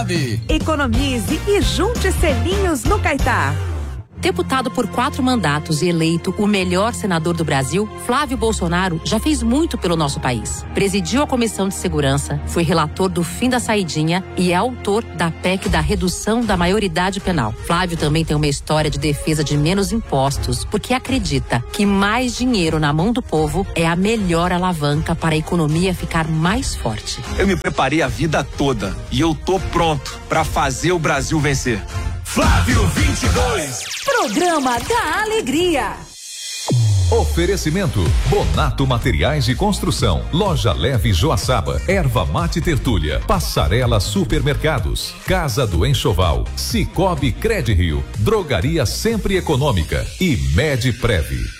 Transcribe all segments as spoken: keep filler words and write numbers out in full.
nove. Economize e junte selinhos no Caetá. Deputado por quatro mandatos e eleito o melhor senador do Brasil, Flávio Bolsonaro já fez muito pelo nosso país. Presidiu a Comissão de Segurança, foi relator do fim da saidinha e é autor da P E C da redução da maioridade penal. Flávio também tem uma história de defesa de menos impostos, porque acredita que mais dinheiro na mão do povo é a melhor alavanca para a economia ficar mais forte. Eu me preparei a vida toda e eu tô pronto para fazer o Brasil vencer. Flávio vinte e dois. Programa da Alegria. Oferecimento: Bonato Materiais de Construção, Loja Leve Joaçaba, Erva Mate Tertúlia, Passarela Supermercados, Casa do Enxoval, Cicobi Credirio, Drogaria Sempre Econômica e Medprev.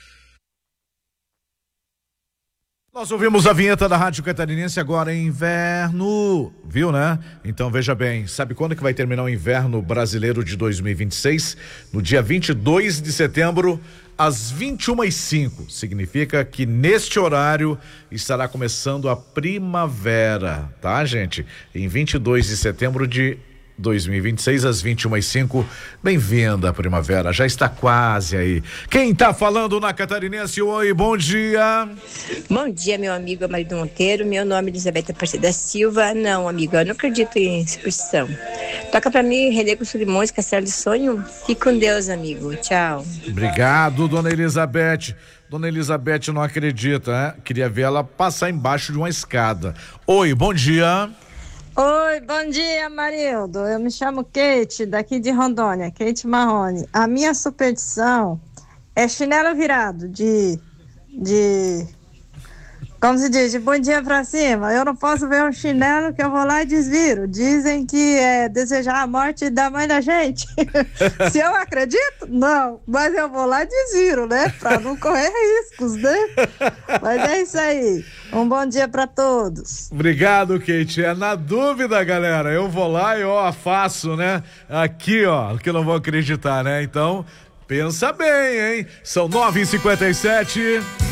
Nós ouvimos a vinheta da Rádio Catarinense agora em inverno, viu, né? Então veja bem, sabe quando que vai terminar o inverno brasileiro de dois mil e vinte e seis? No dia vinte e dois de setembro, às vinte e uma e cinco. Significa que neste horário estará começando a primavera, tá, gente? Em vinte e dois de setembro de dois mil e vinte e seis, às vinte e uma e cinco. Bem-vinda, primavera, já está quase aí. Quem tá falando na Catarinense? Oi, bom dia. Bom dia, meu amigo Amarido Monteiro. Meu nome é Elizabeth Aparecida Silva. Não, amigo, eu não acredito em superstição. Toca pra mim, Renê com Limões, Castelo de Sonho. Fique com Deus, amigo. Tchau. Obrigado, dona Elizabeth. Dona Elizabeth não acredita, né? Queria ver ela passar embaixo de uma escada. Oi, bom dia. Oi, bom dia, Marildo. Eu me chamo Kate, daqui de Rondônia, Kate Marrone. A minha superstição é chinelo virado, de, de, como se diz, de bom dia pra cima. Eu não posso ver um chinelo que eu vou lá e desviro. Dizem que é desejar a morte da mãe da gente. Se eu acredito, não. Mas eu vou lá e desviro, né? Pra não correr riscos, né? Mas é isso aí. Um bom dia pra todos. Obrigado, Kate. É na dúvida, galera. Eu vou lá e ó, faço, né? Aqui, ó, que eu não vou acreditar, né? Então, pensa bem, hein? São nove e cinquenta e sete.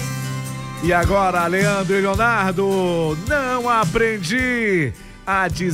E agora, Leandro e Leonardo, não aprendi a dizer